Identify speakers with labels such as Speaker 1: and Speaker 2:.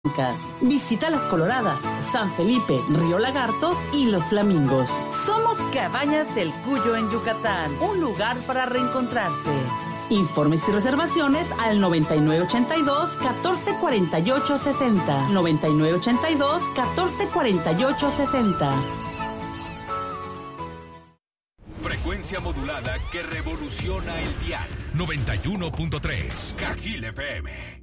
Speaker 1: Visita Las Coloradas, San Felipe, Río Lagartos y Los Flamingos. Somos Cabañas El Cuyo en Yucatán, un lugar para reencontrarse. Informes y reservaciones al 9982-1448-60. 9982-1448-60.
Speaker 2: Frecuencia modulada que revoluciona el dial. 91.3 Cajil FM.